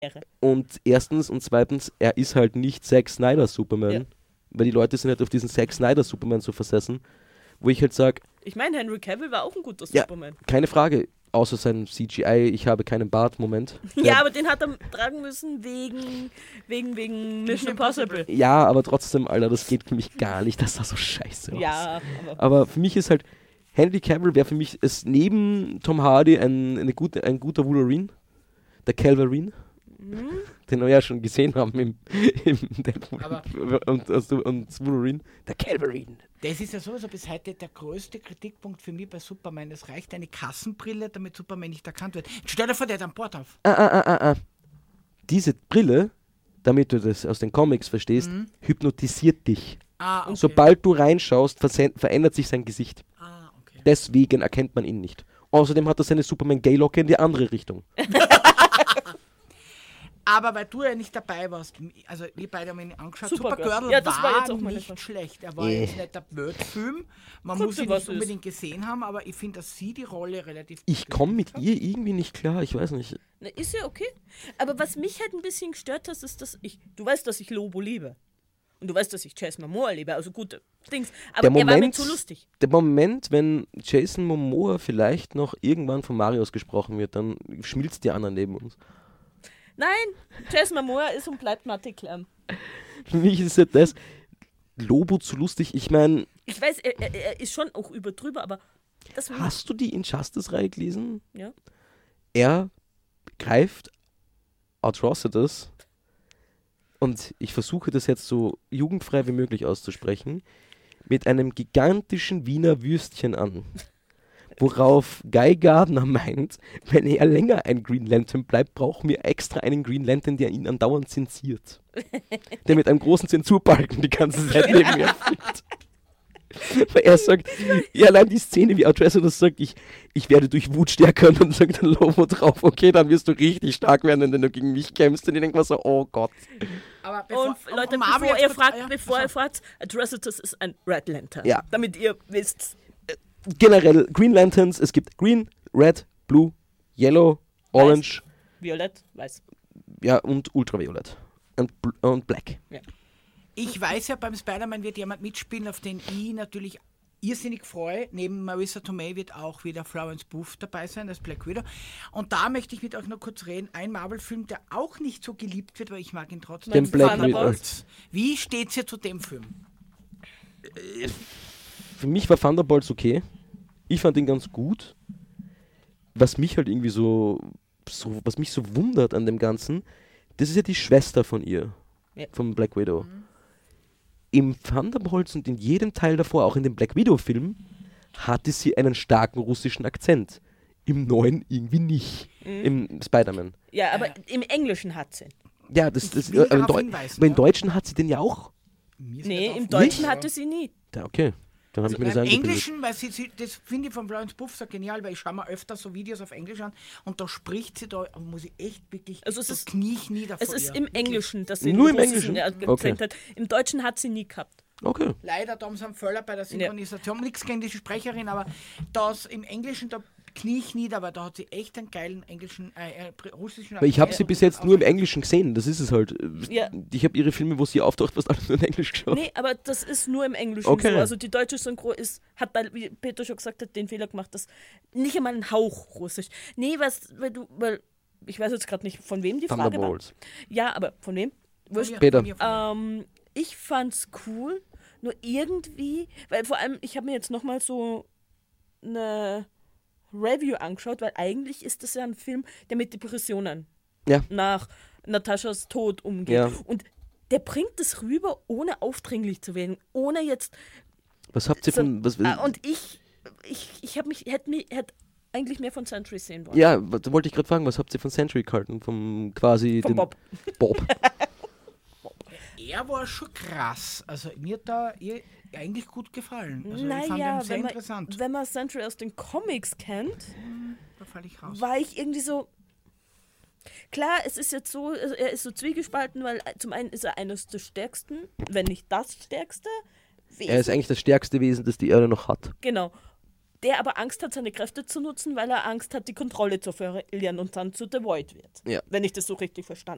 Und erstens und zweitens, er ist halt nicht Zack Snyder Superman, weil die Leute sind halt auf diesen Zack Snyder Superman so versessen, wo ich halt sage... Ich meine, Henry Cavill war auch ein guter Superman. Keine Frage, außer sein CGI, ich habe keinen Bart-Moment. Ja, aber den hat er tragen müssen wegen Mission Impossible. Ja, aber trotzdem, Alter, das geht für mich gar nicht, das sah so scheiße aus. Ja, aber für mich ist halt, Henry Cavill wäre für mich ist neben Tom Hardy ein guter Wolverine, der Calverine, den wir ja schon gesehen haben im Deadpool und Wolverine, der Calverine. Das ist ja sowieso bis heute der größte Kritikpunkt für mich bei Superman. Es reicht eine Kassenbrille, damit Superman nicht erkannt wird. Stell dir vor, der hat einen Bord auf. Diese Brille, damit du das aus den Comics verstehst, hypnotisiert dich. Okay. Sobald du reinschaust, verändert sich sein Gesicht. Okay. Deswegen erkennt man ihn nicht. Außerdem hat er seine Superman-Gaylocke in die andere Richtung. Aber weil du ja nicht dabei warst, also wir beide haben ihn angeschaut, Supergirl war nicht schlecht. Er war jetzt nicht der Blödfilm, man muss ihn nicht unbedingt gesehen haben, aber ich finde, dass sie die Rolle relativ gut Ich komme mit ihr irgendwie nicht klar, ich weiß nicht. Na, ist ja okay. Aber was mich halt ein bisschen gestört hat, ist, dass du weißt, dass ich Lobo liebe. Und du weißt, dass ich Jason Momoa liebe, also gute Dings. Aber er war mir zu lustig. Der Moment, wenn Jason Momoa vielleicht noch irgendwann von Marius gesprochen wird, dann schmilzt die anderen neben uns. Nein, Jason Momoa ist und bleibt Matty Clam. Für mich ist ja das Lobo zu lustig. Ich meine... Ich weiß, er ist schon auch drüber, aber... Hast du die Injustice-Reihe gelesen? Ja. Er greift Atrocitus, und ich versuche das jetzt so jugendfrei wie möglich auszusprechen, mit einem gigantischen Wiener Würstchen an. Worauf Guy Gardner meint, wenn er länger ein Green Lantern bleibt, brauchen wir extra einen Green Lantern, der ihn andauernd zensiert. Der mit einem großen Zensurbalken die ganze Zeit neben mir fliegt. Weil er sagt, ja, allein die Szene, wie Atrocitus sagt, ich werde durch Wut stärker, und dann sagt dann Lobo drauf, okay, dann wirst du richtig stark werden, wenn du gegen mich kämpfst. Und ich denke mir so, oh Gott. Aber Leute, bevor er fragt, Atrocitus ist ein Red Lantern. Ja. Damit ihr wisst. Generell Green Lanterns, es gibt Green, Red, Blue, Yellow, Orange. Violett, Weiß. Ja, und Ultraviolett. Und Black. Ja. Ich weiß ja, beim Spider-Man wird jemand mitspielen, auf den ich natürlich irrsinnig freue. Neben Marissa Tomei wird auch wieder Florence Pugh dabei sein, als Black Widow. Und da möchte ich mit euch noch kurz reden. Ein Marvel-Film, der auch nicht so geliebt wird, weil ich mag ihn trotzdem. Den Black Widow. Wie steht's ihr zu dem Film? Für mich war Thunderbolts okay. Ich fand ihn ganz gut. Was mich halt irgendwie was mich so wundert an dem Ganzen, das ist ja die Schwester von ihr. Ja. Von Black Widow. Im Thunderbolts und in jedem Teil davor, auch in dem Black Widow-Film, hatte sie einen starken russischen Akzent. Im neuen irgendwie nicht. Im Spider-Man. Ja, aber im Englischen hat sie. Ja, im Deutschen hat sie den ja auch. Nee, im Deutschen hatte sie nie. Ja, okay. Dann habe ich mir das eingebildet. Im Englischen, weil das finde ich von Florence Pugh so genial, weil ich schaue mir öfter so Videos auf Englisch an und da spricht sie, da muss ich echt wirklich das Knie nieder vor Es ist ihr. im Englischen, dass sie nur im Englischen Akzent hat. Im Deutschen hat sie nie gehabt. Okay. Leider, da haben sie einen Fehler bei der Synchronisation. Nichts gegen die Sprecherin, aber das im Englischen, da knie ich nieder, weil da hat sie echt einen geilen englischen, russischen... Weil ich habe sie bis jetzt nur im Englischen gesehen, das ist es halt. Ja. Ich habe ihre Filme, wo sie auftaucht, fast alles nur in Englisch geschaut. Nee, aber das ist nur im Englischen so. Also die deutsche Synchro hat, wie Peter schon gesagt hat, den Fehler gemacht, dass nicht einmal ein Hauch Russisch. Nee, weil ich weiß jetzt gerade nicht, von wem die Frage war. Ja, aber von wem? Peter. Ich fand's cool, nur irgendwie, weil vor allem, ich habe mir jetzt nochmal so eine Review angeschaut, weil eigentlich ist das ja ein Film, der mit Depressionen nach Nataschas Tod umgeht. Ja. Und der bringt es rüber, ohne aufdringlich zu werden, ohne jetzt... Was habt ihr von... und ich hätte eigentlich mehr von Sentry sehen wollen. Ja, wollte ich gerade fragen, was habt ihr von Sentry gehalten? Vom Bob. Er war schon krass. Also mir hat da eigentlich gut gefallen. Also ich fand ihn sehr interessant. Wenn man Sentry aus den Comics kennt, da falle ich raus. war ich irgendwie so... Klar, es ist jetzt so, er ist so zwiegespalten, weil zum einen ist er eines der stärksten, wenn nicht das stärkste Wesen. Er ist eigentlich das stärkste Wesen, das die Erde noch hat. Genau. Der aber Angst hat, seine Kräfte zu nutzen, weil er Angst hat, die Kontrolle zu verlieren und dann zu The Void wird. Ja. Wenn ich das so richtig verstanden